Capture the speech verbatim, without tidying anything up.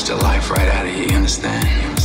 the life right out of you, you understand? You understand?